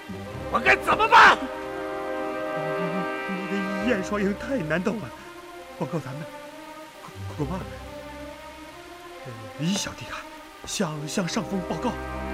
我该怎么办？ 你的燕双鹰太难斗了，报告咱们，恐怕李小弟啊，向上峰报告，